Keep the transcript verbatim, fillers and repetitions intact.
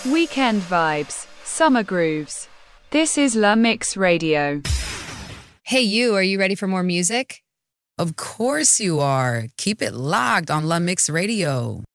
Weekend vibes, summer grooves. This is La Mix Radio. Hey, you, are you ready for more music? Of course you are. Keep it locked on La Mix Radio.